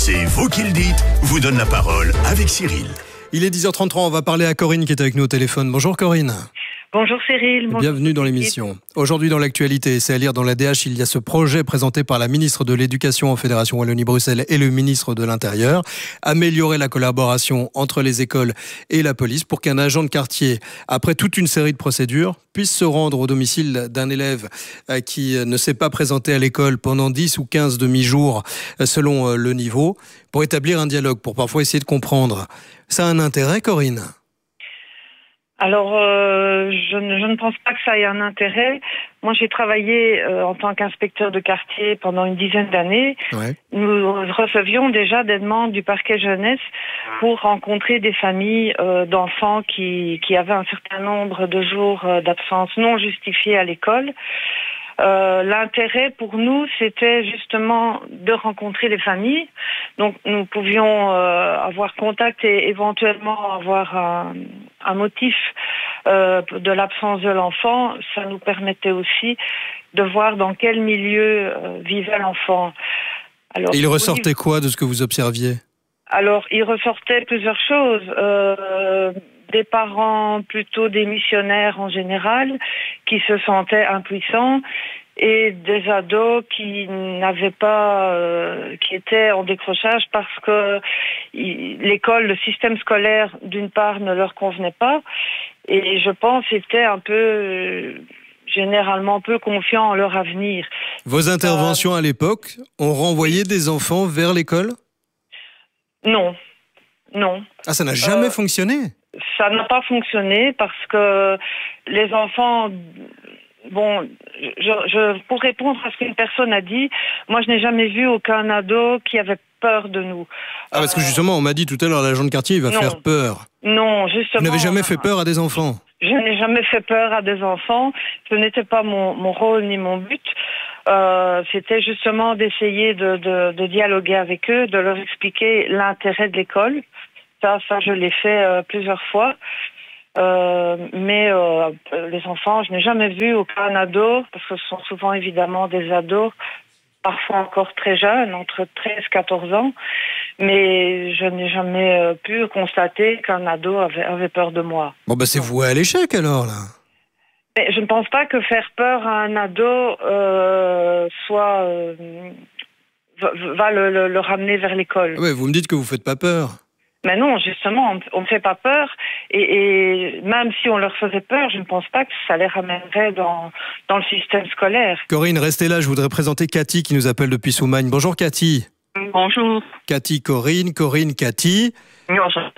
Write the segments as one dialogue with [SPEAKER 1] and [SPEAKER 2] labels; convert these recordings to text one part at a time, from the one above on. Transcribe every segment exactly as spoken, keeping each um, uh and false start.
[SPEAKER 1] C'est vous qui le dites, vous donne la parole avec Cyril.
[SPEAKER 2] Il est dix heures trente-trois, on va parler à Corinne qui est avec nous au téléphone. Bonjour Corinne.
[SPEAKER 3] Bonjour Cyril. Bonjour.
[SPEAKER 2] Bienvenue dans l'émission. Aujourd'hui dans l'actualité, c'est à lire dans la D H, il y a ce projet présenté par la ministre de l'Éducation en Fédération Wallonie-Bruxelles et le ministre de l'Intérieur. Améliorer la collaboration entre les écoles et la police pour qu'un agent de quartier, après toute une série de procédures, puisse se rendre au domicile d'un élève qui ne s'est pas présenté à l'école pendant dix ou quinze demi-jours selon le niveau, pour établir un dialogue, pour parfois essayer de comprendre. Ça a un intérêt, Corinne ?
[SPEAKER 3] Alors, euh, je, ne, je ne pense pas que ça ait un intérêt. Moi, j'ai travaillé euh, en tant qu'inspecteur de quartier pendant une dizaine d'années. Ouais. Nous recevions déjà des demandes du parquet jeunesse pour rencontrer des familles euh, d'enfants qui, qui avaient un certain nombre de jours euh, d'absence non justifiés à l'école. Euh, l'intérêt pour nous, c'était justement de rencontrer les familles. Donc, nous pouvions euh, avoir contact et éventuellement avoir un, un motif euh, de l'absence de l'enfant. Ça nous permettait aussi de voir dans quel milieu euh, vivait l'enfant. Alors, et
[SPEAKER 2] il ressortait quoi de ce que vous observiez ?
[SPEAKER 3] Alors, il ressortait plusieurs choses. Euh, des parents plutôt démissionnaires en général, qui se sentaient impuissants, et des ados qui n'avaient pas, euh, qui étaient en décrochage parce que il, l'école, le système scolaire, d'une part, ne leur convenait pas, et je pense étaient un peu, euh, généralement peu confiants en leur avenir.
[SPEAKER 2] Vos interventions euh, à l'époque ont renvoyé des enfants vers l'école ?
[SPEAKER 3] Non, non.
[SPEAKER 2] Ah, ça n'a jamais euh, fonctionné ?
[SPEAKER 3] Ça n'a pas fonctionné parce que les enfants... Bon, je, je, pour répondre à ce qu'une personne a dit, moi je n'ai jamais vu aucun ado qui avait peur de nous.
[SPEAKER 2] Ah, parce que justement, on m'a dit tout à l'heure, l'agent de quartier, il va
[SPEAKER 3] non,
[SPEAKER 2] faire peur.
[SPEAKER 3] Non, justement...
[SPEAKER 2] Vous n'avez jamais fait peur à des enfants ?
[SPEAKER 3] Je n'ai jamais fait peur à des enfants. Ce n'était pas mon, mon rôle ni mon but. Euh, c'était justement d'essayer de, de, de dialoguer avec eux, de leur expliquer l'intérêt de l'école. Ça, ça je l'ai fait euh, plusieurs fois. Euh, mais euh, les enfants, je n'ai jamais vu aucun ado, parce que ce sont souvent évidemment des ados, parfois encore très jeunes, entre treize et quatorze ans, mais je n'ai jamais euh, pu constater qu'un ado avait, avait peur de moi.
[SPEAKER 2] Bon, ben c'est voué à l'échec alors, là.
[SPEAKER 3] Mais je ne pense pas que faire peur à un ado euh, soit euh, va, va le, le, le ramener vers l'école.
[SPEAKER 2] Ouais, vous me dites que vous ne faites pas peur.
[SPEAKER 3] Mais non, justement, on ne fait pas peur. Et, et même si on leur faisait peur, je ne pense pas que ça les ramènerait dans, dans le système scolaire.
[SPEAKER 2] Corinne, restez là, je voudrais présenter Cathy qui nous appelle depuis Soumagne. Bonjour Cathy.
[SPEAKER 4] Bonjour.
[SPEAKER 2] Cathy, Corinne, Corinne, Cathy.
[SPEAKER 4] Bonjour.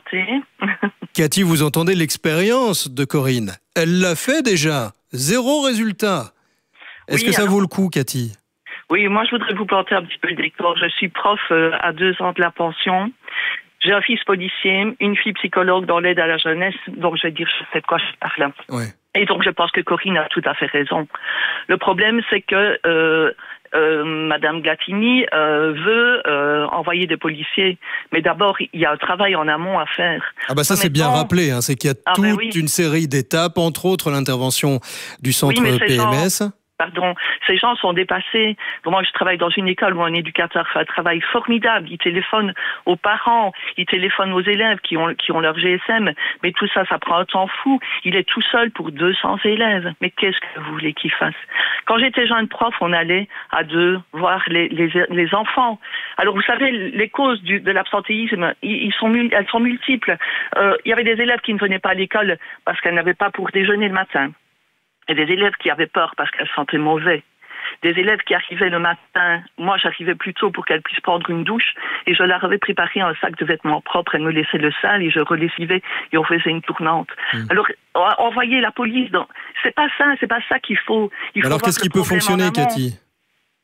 [SPEAKER 2] Cathy, vous entendez l'expérience de Corinne. Elle l'a fait déjà. Zéro résultat. Est-ce oui, que ça alors... vaut le coup, Cathy ?
[SPEAKER 4] Oui, moi je voudrais vous planter un petit peu le décor. Je suis prof euh, à deux ans de la pension. J'ai un fils policier, une fille psychologue dans l'aide à la jeunesse, donc je vais dire, je sais de quoi je parle.
[SPEAKER 2] Ouais.
[SPEAKER 4] Et donc je pense que Corinne a tout à fait raison. Le problème, c'est que euh, euh, Madame Glatini euh, veut euh, envoyer des policiers, mais d'abord il y a un travail en amont à faire.
[SPEAKER 2] Ah bah ça c'est bien rappelé, hein, c'est qu'il y a ah toute ben oui. une série d'étapes, entre autres l'intervention du centre oui, P M S.
[SPEAKER 4] Gens... Pardon, ces gens sont dépassés. Moi, je travaille dans une école où un éducateur fait un travail formidable. Il téléphone aux parents, il téléphone aux élèves qui ont, qui ont leur G S M. Mais tout ça, ça prend un temps fou. Il est tout seul pour deux cents élèves. Mais qu'est-ce que vous voulez qu'il fasse ? Quand j'étais jeune prof, on allait à deux voir les, les, les enfants. Alors, vous savez, les causes du, de l'absentéisme, ils sont, elles sont multiples. Euh, il y avait des élèves qui ne venaient pas à l'école parce qu'elles n'avaient pas pour déjeuner le matin. Et des élèves qui avaient peur parce qu'elles sentaient mauvais. Des élèves qui arrivaient le matin, moi j'arrivais plus tôt pour qu'elles puissent prendre une douche, et je leur avais préparé un sac de vêtements propres, elles me laissaient le sale, et je relessivais, et on faisait une tournante. Mmh. Alors, envoyer la police, dans... c'est pas ça, c'est pas ça qu'il faut. Il faut
[SPEAKER 2] Alors qu'est-ce qui peut fonctionner, Cathy ?
[SPEAKER 4] Pardon ?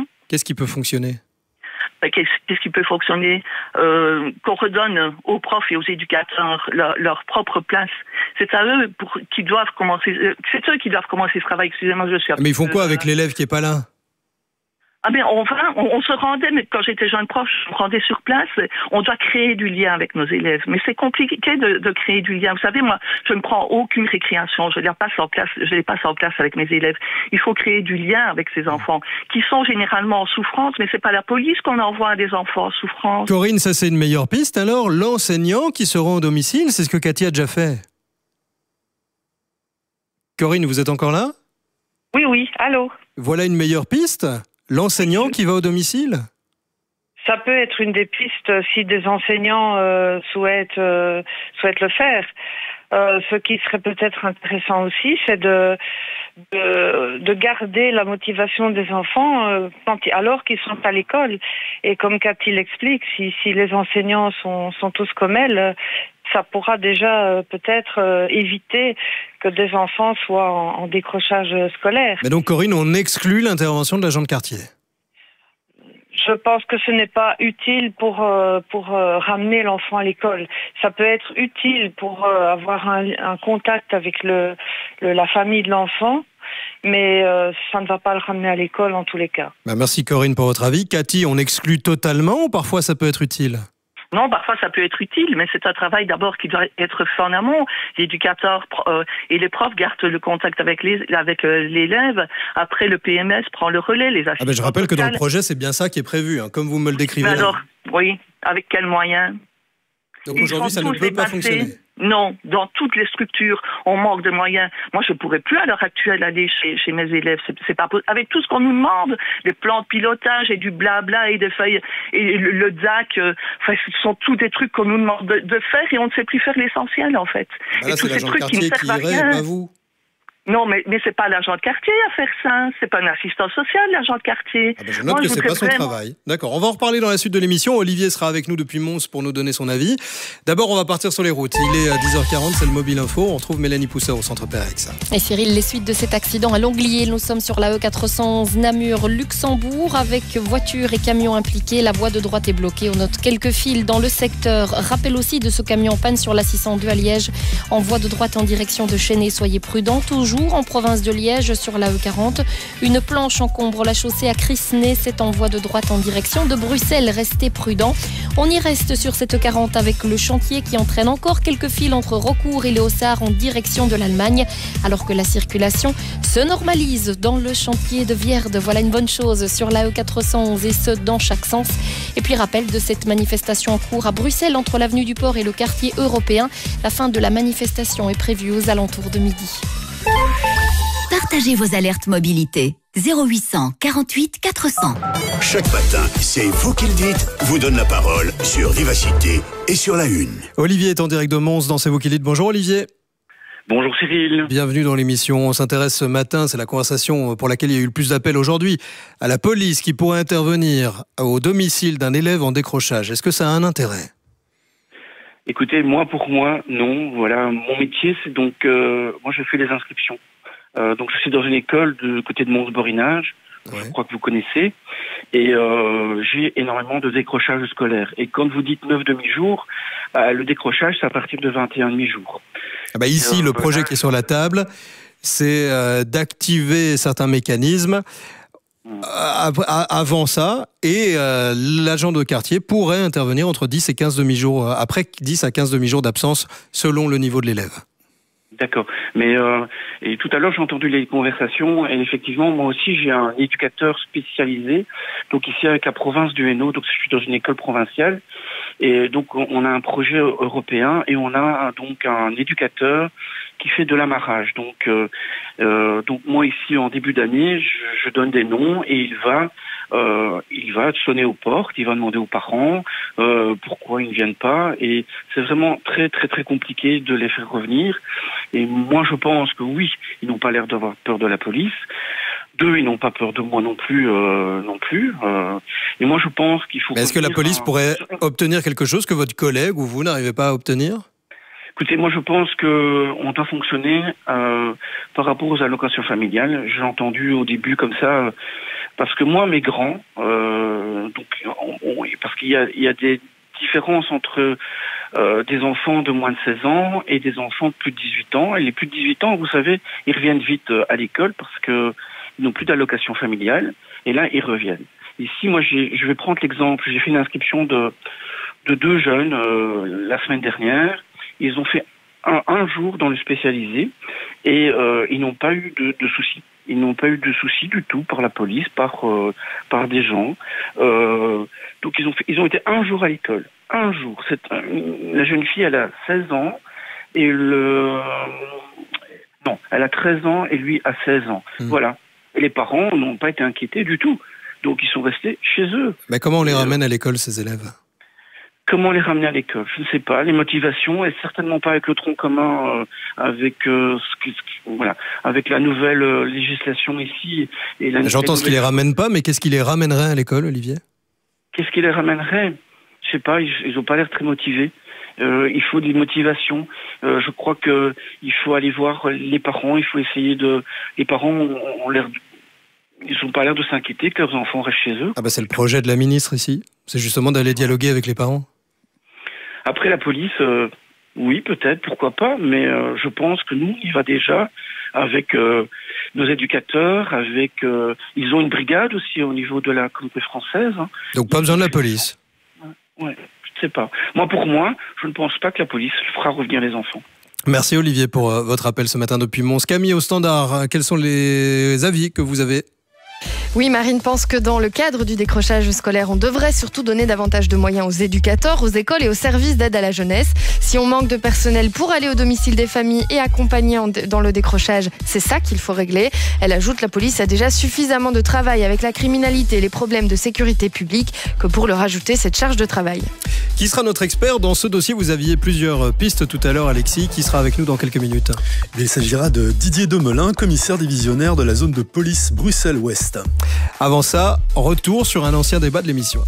[SPEAKER 2] Qu'est-ce qui peut fonctionner ?
[SPEAKER 4] Qu'est-ce qui peut fonctionner euh, qu'on redonne aux profs et aux éducateurs leur, leur propre place. C'est à eux pour, qui doivent commencer. C'est eux qui doivent commencer ce travail. Excusez-moi, je suis.
[SPEAKER 2] Mais ils font quoi avec l'élève qui est pas là ?
[SPEAKER 4] Ah mais on va, on, on se rendait, mais quand j'étais jeune prof, je me rendais sur place, on doit créer du lien avec nos élèves. Mais c'est compliqué de, de créer du lien. Vous savez, moi, je ne prends aucune récréation, je les passe en classe, je les passe en classe avec mes élèves. Il faut créer du lien avec ces enfants, qui sont généralement en souffrance, mais c'est pas la police qu'on envoie à des enfants en souffrance.
[SPEAKER 2] Corinne, ça c'est une meilleure piste alors, l'enseignant qui se rend au domicile, c'est ce que Cathy a déjà fait. Corinne, vous êtes encore là?
[SPEAKER 3] Oui, oui, allô.
[SPEAKER 2] Voilà une meilleure piste? L'enseignant qui va au domicile?
[SPEAKER 3] Ça peut être une des pistes si des enseignants euh, souhaitent, euh, souhaitent le faire. Euh, ce qui serait peut-être intéressant aussi, c'est de, de, de garder la motivation des enfants euh, quand, alors qu'ils sont à l'école. Et comme Cathy l'explique, si, si les enseignants sont, sont tous comme elle, ça pourra déjà euh, peut-être euh, éviter que des enfants soient en, en décrochage scolaire.
[SPEAKER 2] Mais donc Corinne, on exclut l'intervention de l'agent de quartier?
[SPEAKER 3] Je pense que ce n'est pas utile pour euh, pour euh, ramener l'enfant à l'école. Ça peut être utile pour euh, avoir un, un contact avec le, le la famille de l'enfant, mais euh, ça ne va pas le ramener à l'école en tous les cas.
[SPEAKER 2] Bah merci Corinne pour votre avis. Cathy, on exclut totalement ou parfois ça peut être utile?
[SPEAKER 4] Non, parfois ça peut être utile, mais c'est un travail d'abord qui doit être fait en amont. L'éducateur euh, et les profs gardent le contact avec les avec euh, l'élève. Après, le P M S prend le relais, les assistants.
[SPEAKER 2] Ah ben je rappelle que dans le projet, c'est bien ça qui est prévu, hein, comme vous me le décrivez.
[SPEAKER 4] Mais alors,
[SPEAKER 2] là.
[SPEAKER 4] oui, avec quels moyens?
[SPEAKER 2] Donc aujourd'hui, ça ne peut pas fonctionner.
[SPEAKER 4] Non, dans toutes les structures, on manque de moyens. Moi, je ne pourrais plus à l'heure actuelle aller chez, chez mes élèves. C'est, c'est pas possible. Avec tout ce qu'on nous demande, les plans de pilotage et du blabla et des feuilles et le, le D A C, euh, enfin, ce sont tous des trucs qu'on nous demande de, de faire et on ne sait plus faire l'essentiel en fait.
[SPEAKER 2] Bah là,
[SPEAKER 4] et tous
[SPEAKER 2] c'est
[SPEAKER 4] ces
[SPEAKER 2] l'agent de
[SPEAKER 4] trucs qui
[SPEAKER 2] quartier
[SPEAKER 4] ne
[SPEAKER 2] qui
[SPEAKER 4] servent à
[SPEAKER 2] irait,
[SPEAKER 4] rien.
[SPEAKER 2] pas vous.
[SPEAKER 4] Non, mais, mais c'est pas l'agent de quartier à faire ça. C'est pas un assistant social, l'agent de quartier.
[SPEAKER 2] Ah ben je note
[SPEAKER 4] Moi,
[SPEAKER 2] que
[SPEAKER 4] je
[SPEAKER 2] c'est pas son
[SPEAKER 4] vraiment...
[SPEAKER 2] travail. D'accord, on va en reparler dans la suite de l'émission. Olivier sera avec nous depuis Mons pour nous donner son avis. D'abord, on va partir sur les routes. Il est à dix heures quarante, c'est le Mobile Info. On retrouve Mélanie Pousseur au centre Pérex.
[SPEAKER 5] Et Cyril, les suites de cet accident à Longlier. Nous sommes sur la E quatre cent onze Namur-Luxembourg avec voitures et camions impliqués. La voie de droite est bloquée. On note quelques files dans le secteur. Rappel aussi de ce camion en panne sur la six cent deux à Liège. En voie de droite en direction de Chênay. Soyez prudents. Toujours en province de Liège sur la E quarante. Une planche encombre la chaussée à Crisnay. C'est en voie de droite en direction de Bruxelles. Restez prudents. On y reste sur cette E quarante avec le chantier qui entraîne encore quelques files entre Rocourt et les Haussards en direction de l'Allemagne. Alors que la circulation se normalise dans le chantier de Vierde. Voilà une bonne chose sur la E quatre cent onze et ce dans chaque sens. Et puis rappel de cette manifestation en cours à Bruxelles entre l'avenue du Port et le quartier européen. La fin de la manifestation est prévue aux alentours de midi.
[SPEAKER 6] Partagez vos alertes mobilité. zéro huit cent quarante-huit quatre cents.
[SPEAKER 1] Chaque matin, c'est vous qui le dites, vous donne la parole sur Vivacité et sur la Une.
[SPEAKER 2] Olivier est en direct de Mons dans C'est vous qui le dites. Bonjour Olivier.
[SPEAKER 7] Bonjour Cyril.
[SPEAKER 2] Bienvenue dans l'émission. On s'intéresse ce matin, c'est la conversation pour laquelle il y a eu le plus d'appels aujourd'hui, à la police qui pourrait intervenir au domicile d'un élève en décrochage. Est-ce que ça a un intérêt ?
[SPEAKER 7] Écoutez, moi pour moi, non. Voilà, mon métier, c'est donc, euh, moi je fais les inscriptions. Euh, donc je suis dans une école de côté de Mons-Borinage, ouais. Je crois que vous connaissez, et euh, j'ai énormément de décrochage scolaire. Et quand vous dites neuf demi-jours, euh, le décrochage c'est à partir de vingt et un demi-jours.
[SPEAKER 2] Ah bah ici, euh, le projet voilà. qui est sur la table, c'est euh, d'activer certains mécanismes mmh. avant ça, et euh, l'agent de quartier pourrait intervenir entre dix et quinze demi-jours, après dix à quinze demi-jours d'absence, selon le niveau de l'élève.
[SPEAKER 7] D'accord. Mais euh, et tout à l'heure, j'ai entendu les conversations et effectivement, moi aussi, j'ai un éducateur spécialisé. Donc ici, avec la province du Hainaut, donc je suis dans une école provinciale. Et donc, on a un projet européen et on a donc un éducateur qui fait de l'amarrage. Donc, euh, euh, donc moi ici, en début d'année, je, je donne des noms et il va... Euh, il va sonner aux portes, il va demander aux parents euh, pourquoi ils ne viennent pas, et c'est vraiment très très très compliqué de les faire revenir. Et moi je pense que oui, ils n'ont pas l'air d'avoir peur de la police. Deux, ils n'ont pas peur de moi non plus, euh, non plus. Euh, et moi je pense qu'il faut.
[SPEAKER 2] Mais est-ce que la police un... pourrait obtenir quelque chose que votre collègue ou vous n'arrivez pas à obtenir ?
[SPEAKER 7] Écoutez, moi je pense que on doit fonctionner euh, par rapport aux allocations familiales. J'ai entendu au début comme ça, euh, parce que moi mes grands, euh, donc on, on, parce qu'il y a, il y a des différences entre euh, des enfants de moins de seize ans et des enfants de plus de dix-huit ans. Et les plus de dix-huit ans, vous savez, ils reviennent vite à l'école parce que ils n'ont plus d'allocation familiale. et là, ils reviennent. Ici, moi, j'ai, je vais prendre l'exemple. J'ai fait une inscription de, de deux jeunes euh, la semaine dernière. Ils ont fait un, un jour dans le spécialisé et euh, ils n'ont pas eu de, de soucis. Ils n'ont pas eu de soucis du tout par la police, par euh, par des gens. Euh, donc ils ont fait, ils ont été un jour à l'école, un jour. C'est, euh, la jeune fille, elle a seize ans et le non, elle a treize ans et lui a seize ans. Mmh. Voilà. Et les parents n'ont pas été inquiétés du tout. Donc ils sont restés chez eux.
[SPEAKER 2] Mais comment on les ramène à l'école, ces élèves ?
[SPEAKER 7] Comment les ramener à l'école ? Je ne sais pas. Les motivations, et certainement pas avec le tronc commun, euh, avec euh, ce qui, ce qui, voilà, avec la nouvelle euh, législation ici. Et la,
[SPEAKER 2] J'entends ce qui les ramène pas, mais qu'est-ce qui les ramènerait à l'école, Olivier ?
[SPEAKER 7] Qu'est-ce qui les ramènerait ? Je sais pas. Ils n'ont pas l'air très motivés. Euh, il faut des motivations. Euh, je crois que il faut aller voir les parents. Il faut essayer de. Les parents ont, ont l'air. Ils n'ont pas l'air de s'inquiéter que leurs enfants restent chez eux.
[SPEAKER 2] Ah bah c'est le projet de la ministre ici. C'est justement d'aller dialoguer avec les parents.
[SPEAKER 7] Après la police, euh, oui, peut-être, pourquoi pas, mais euh, je pense que nous, il va déjà avec euh, nos éducateurs, avec... Euh, ils ont une brigade aussi au niveau de la communauté française. Hein.
[SPEAKER 2] Donc pas besoin de la police.
[SPEAKER 7] Ouais, je ne sais pas. Moi, pour moi, je ne pense pas que la police fera revenir les enfants.
[SPEAKER 2] Merci Olivier pour euh, votre appel ce matin depuis Mons. Camille au standard, quels sont les avis que vous avez ?
[SPEAKER 5] Oui, Marine pense que dans le cadre du décrochage scolaire, on devrait surtout donner davantage de moyens aux éducateurs, aux écoles et aux services d'aide à la jeunesse. Si on manque de personnel pour aller au domicile des familles et accompagner dans le décrochage, c'est ça qu'il faut régler. Elle ajoute, la police a déjà suffisamment de travail avec la criminalité et les problèmes de sécurité publique que pour leur ajouter cette charge de travail.
[SPEAKER 2] Qui sera notre expert dans ce dossier ? Vous aviez plusieurs pistes tout à l'heure, Alexis. Qui sera avec nous dans quelques minutes ?
[SPEAKER 8] Il s'agira de Didier Demelin, commissaire divisionnaire de la zone de police Bruxelles-Ouest.
[SPEAKER 2] Avant ça, retour sur un ancien débat de l'émission.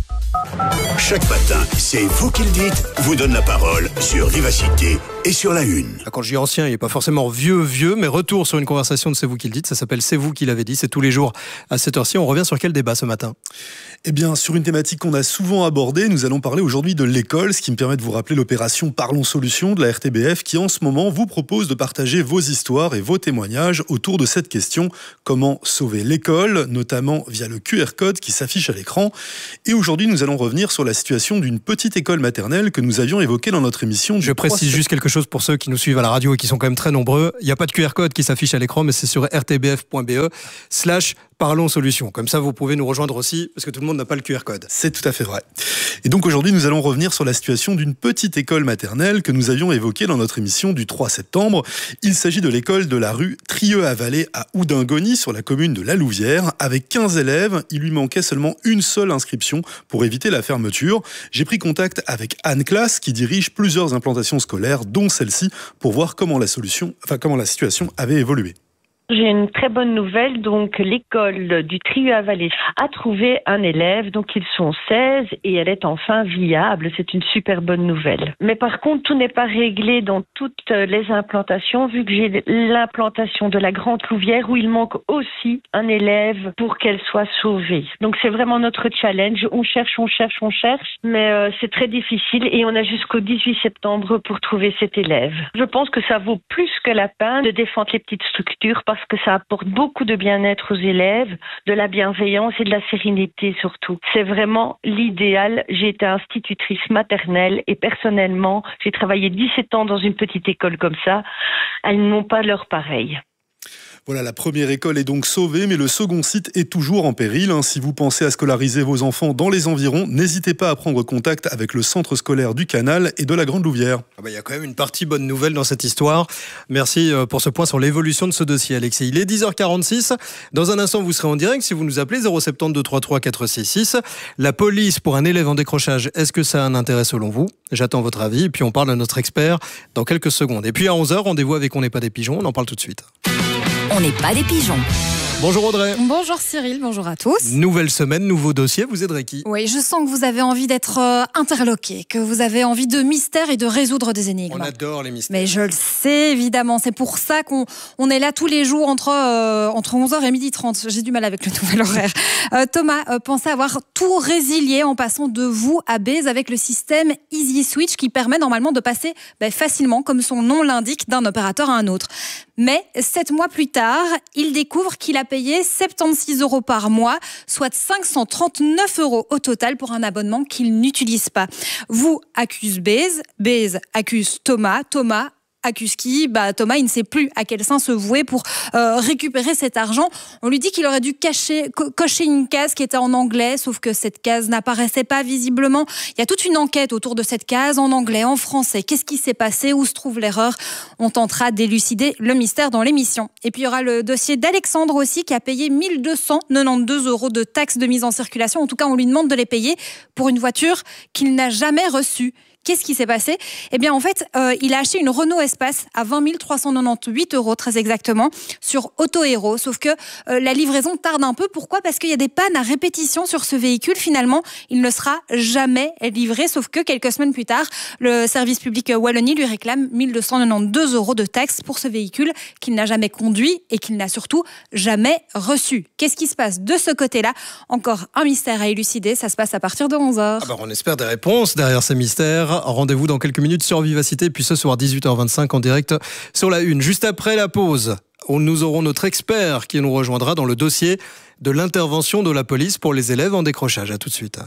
[SPEAKER 1] Chaque matin, c'est vous qui le dites, vous donne la parole sur Vivacité et sur la Une.
[SPEAKER 2] Quand je dis ancien, il n'est pas forcément vieux, vieux, mais retour sur une conversation de C'est vous qui le dites. Ça s'appelle C'est vous qui l'avez dit. C'est tous les jours à cette heure-ci. On revient sur quel débat ce matin ?
[SPEAKER 8] Eh bien, sur une thématique qu'on a souvent abordée, nous allons parler aujourd'hui de l'école, ce qui me permet de vous rappeler l'opération Parlons Solutions de la R T B F qui, en ce moment, vous propose de partager vos histoires et vos témoignages autour de cette question. Comment sauver l'école, notamment via le Q R code qui s'affiche à l'écran. Et aujourd'hui, nous allons revenir sur la situation d'une petite école maternelle que nous avions évoquée dans notre émission.
[SPEAKER 2] Je précise juste quelque chose pour ceux qui nous suivent à la radio et qui sont quand même très nombreux. Il n'y a pas de Q R code qui s'affiche à l'écran, mais c'est sur r t b f point b e slash Parlons Solutions. Comme ça, vous pouvez nous rejoindre aussi, parce que tout le monde n'a pas le Q R code.
[SPEAKER 8] C'est tout à fait vrai. Et donc aujourd'hui, nous allons revenir sur la situation d'une petite école maternelle que nous avions évoquée dans notre émission du trois septembre. Il s'agit de l'école de la rue Trieux-à-Vallée à Houdingony, sur la commune de La Louvière. Avec quinze élèves, il lui manquait seulement une seule inscription pour éviter la fermeture. J'ai pris contact avec Anne Classe, qui dirige plusieurs implantations scolaires, dont celle-ci, pour voir comment la solution, enfin comment la situation avait évolué.
[SPEAKER 9] J'ai une très bonne nouvelle, donc l'école du Trieux-à-Vallée a trouvé un élève, donc ils sont seize et elle est enfin viable, c'est une super bonne nouvelle. Mais par contre, tout n'est pas réglé dans toutes les implantations, vu que j'ai l'implantation de la Grande Louvière où il manque aussi un élève pour qu'elle soit sauvée. Donc c'est vraiment notre challenge, on cherche, on cherche, on cherche, mais euh, c'est très difficile et on a jusqu'au dix-huit septembre pour trouver cet élève. Je pense que ça vaut plus que la peine de défendre les petites structures parce que ça apporte beaucoup de bien-être aux élèves, de la bienveillance et de la sérénité surtout. C'est vraiment l'idéal. J'ai été institutrice maternelle et personnellement, j'ai travaillé dix-sept ans dans une petite école comme ça. Elles n'ont pas leur pareil.
[SPEAKER 8] Voilà, la première école est donc sauvée, mais le second site est toujours en péril. Si vous pensez à scolariser vos enfants dans les environs, n'hésitez pas à prendre contact avec le centre scolaire du Canal et de la Grande Louvière.
[SPEAKER 2] Ah bah, y a quand même une partie bonne nouvelle dans cette histoire. Merci pour ce point sur l'évolution de ce dossier, Alexis. Il est dix heures quarante-six. Dans un instant, vous serez en direct si vous nous appelez zéro sept deux trois trois quatre six six. La police pour un élève en décrochage, est-ce que ça a un intérêt selon vous ? J'attends votre avis. Et puis on parle à notre expert dans quelques secondes. Et puis à onze heures, rendez-vous avec On n'est pas des pigeons. On en parle tout de suite.
[SPEAKER 6] On n'est pas des pigeons.
[SPEAKER 2] Bonjour Audrey.
[SPEAKER 10] Bonjour Cyril, bonjour à tous.
[SPEAKER 2] Nouvelle semaine, nouveau dossier, vous aiderez qui ?
[SPEAKER 10] Oui, je sens que vous avez envie d'être euh, interloqué, que vous avez envie de mystères et de résoudre des énigmes.
[SPEAKER 2] On adore les mystères.
[SPEAKER 10] Mais je le sais, évidemment, c'est pour ça qu'on on est là tous les jours entre, euh, entre onze heures et midi trente. J'ai du mal avec le nouvel horaire. Euh, Thomas euh, pensait avoir tout résilié en passant de vous à Baise avec le système Easy Switch qui permet normalement de passer ben, facilement, comme son nom l'indique, d'un opérateur à un autre. Mais sept mois plus tard, il découvre qu'il a payer soixante-seize euros par mois, soit cinq cent trente-neuf euros au total pour un abonnement qu'il n'utilise pas. Vous accuse Baise, Baise accuse Thomas, Thomas accuse qui ? Bah, Thomas, il ne sait plus à quel sein se vouer pour euh, récupérer cet argent. On lui dit qu'il aurait dû cacher, co- cocher une case qui était en anglais, sauf que cette case n'apparaissait pas visiblement. Il y a toute une enquête autour de cette case en anglais, en français. Qu'est-ce qui s'est passé ? Où se trouve l'erreur ? On tentera d'élucider le mystère dans l'émission. Et puis il y aura le dossier d'Alexandre aussi, qui a payé mille deux cent quatre-vingt-douze euros de taxes de mise en circulation. En tout cas, on lui demande de les payer pour une voiture qu'il n'a jamais reçue. Qu'est-ce qui s'est passé ? Eh bien, en fait, euh, il a acheté une Renault Espace à vingt mille trois cent quatre-vingt-dix-huit euros, très exactement, sur Auto Hero. Sauf que euh, la livraison tarde un peu. Pourquoi ? Parce qu'il y a des pannes à répétition sur ce véhicule. Finalement, il ne sera jamais livré. Sauf que quelques semaines plus tard, le service public Wallonie lui réclame mille deux cent quatre-vingt-douze euros de taxes pour ce véhicule qu'il n'a jamais conduit et qu'il n'a surtout jamais reçu. Qu'est-ce qui se passe de ce côté-là ? Encore un mystère à élucider. Ça se passe à partir de onze heures.
[SPEAKER 2] Ah bah on espère des réponses derrière ces mystères. Rendez-vous dans quelques minutes sur Vivacité, puis ce soir dix-huit heures vingt-cinq en direct sur la Une. Juste après la pause, nous aurons notre expert qui nous rejoindra dans le dossier de l'intervention de la police pour les élèves en décrochage. À tout de suite.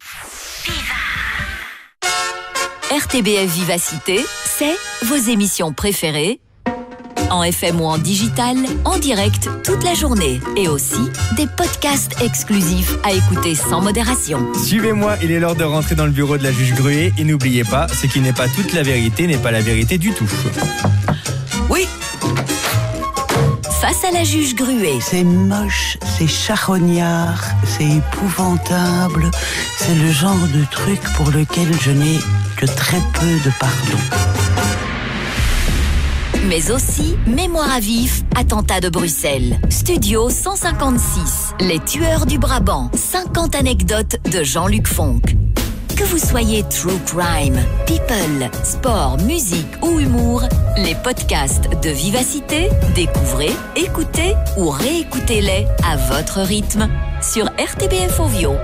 [SPEAKER 6] R T B F Vivacité, c'est vos émissions préférées en F M ou en digital, en direct toute la journée. Et aussi des podcasts exclusifs à écouter sans modération.
[SPEAKER 11] Suivez-moi, il est l'heure de rentrer dans le bureau de la juge Gruet. Et n'oubliez pas, ce qui n'est pas toute la vérité n'est pas la vérité du tout.
[SPEAKER 12] Oui.
[SPEAKER 6] Face à la juge Gruet.
[SPEAKER 12] C'est moche, c'est charognard, c'est épouvantable. C'est le genre de truc pour lequel je n'ai que très peu de pardon.
[SPEAKER 6] Mais aussi Mémoire à vif, attentat de Bruxelles. Studio cent cinquante-six, Les tueurs du Brabant. cinquante anecdotes de Jean-Luc Fonck. Que vous soyez true crime, people, sport, musique ou humour, les podcasts de Vivacité, découvrez, écoutez ou réécoutez-les à votre rythme sur R T B F Ovio.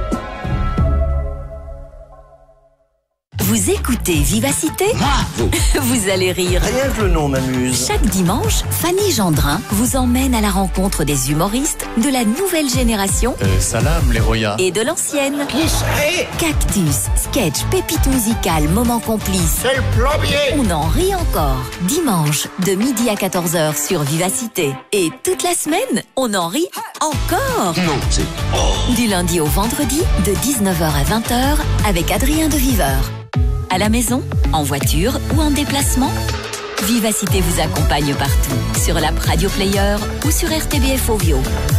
[SPEAKER 6] Vous écoutez Vivacité ?
[SPEAKER 12] Bravo.
[SPEAKER 6] Vous allez rire.
[SPEAKER 12] Rien que le nom m'amuse.
[SPEAKER 6] Chaque dimanche, Fanny Gendrin vous emmène à la rencontre des humoristes de la nouvelle génération
[SPEAKER 13] euh, Salam, les Roya.
[SPEAKER 6] et de l'ancienne.
[SPEAKER 12] Qui serait ?
[SPEAKER 6] Cactus, sketch, pépite musicale, moment complice.
[SPEAKER 12] C'est le plombier.
[SPEAKER 6] On en rit encore. Dimanche, de midi à quatorze heures sur Vivacité. Et toute la semaine, on en rit encore.
[SPEAKER 12] Non, c'est... Oh.
[SPEAKER 6] Du lundi au vendredi, de dix-neuf heures à vingt heures, avec Adrien de Viveur. À la maison, en voiture ou en déplacement, Vivacité vous accompagne partout, sur l'app Radio Player ou sur R T B F Ovio.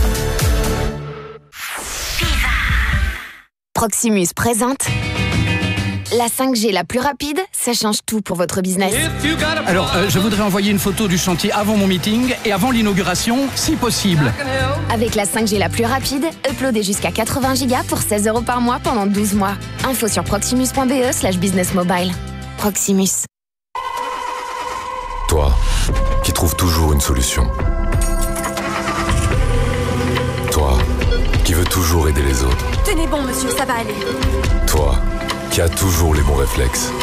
[SPEAKER 14] Proximus présente la cinq G la plus rapide, ça change tout pour votre business.
[SPEAKER 15] Alors, euh, je voudrais envoyer une photo du chantier avant mon meeting et avant l'inauguration, si possible.
[SPEAKER 14] Avec la cinq G la plus rapide, uploadez jusqu'à quatre-vingts gigas pour seize euros par mois pendant douze mois. Info sur proximus.be slash business mobile. Proximus.
[SPEAKER 16] Toi, qui trouves toujours une solution. Toi, qui veux toujours aider les autres.
[SPEAKER 14] Tenez bon, monsieur, ça va aller.
[SPEAKER 16] Toi, qui a toujours les bons réflexes.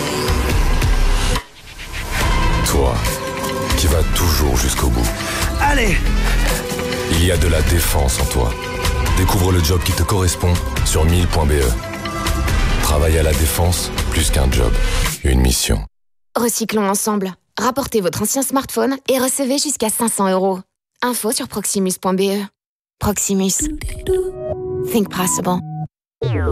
[SPEAKER 16] Toi, qui va toujours jusqu'au bout.
[SPEAKER 12] Allez!
[SPEAKER 16] Il y a de la défense en toi. Découvre le job qui te correspond sur mille point b e. Travailler à la défense, plus qu'un job, une mission.
[SPEAKER 14] Recyclons ensemble. Rapportez votre ancien smartphone et recevez jusqu'à cinq cents euros. Info sur proximus.be. Proximus. Think possible.